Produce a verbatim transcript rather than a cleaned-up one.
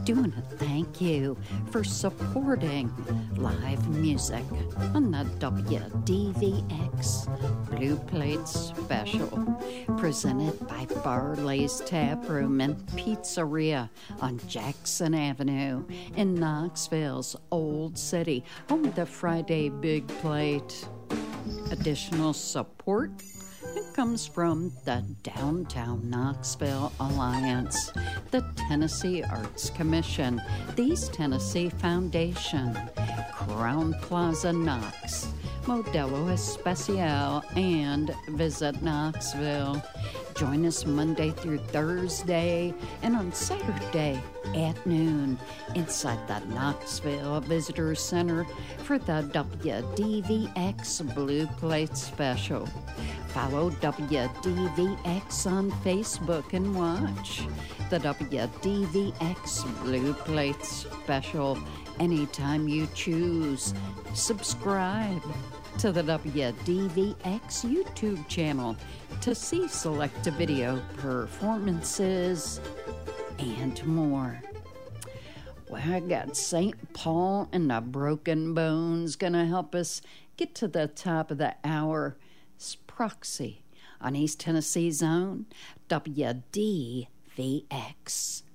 doing a thank you for supporting live music on the W D V X Blue Plate Special, presented by Barley's Tap Room and Pizzeria on Jackson Avenue in Knoxville's Old City, home of the Friday Big Plate. Additional support comes from the Downtown Knoxville Alliance, the Tennessee Arts Commission, the East Tennessee Foundation, Crown Plaza Knox, Modelo Especial, and Visit Knoxville. Join us Monday through Thursday and on Saturday at noon inside the Knoxville Visitor Center for the W D V X Blue Plate Special. Follow W D V X on Facebook and watch the W D V X Blue Plate Special anytime you choose. Subscribe to the W D V X YouTube channel to see select video performances and more. Well, I got Saint Paul and the Broken Bones gonna help us get to the top of the hour. It's Proxy on East Tennessee's own W D V X.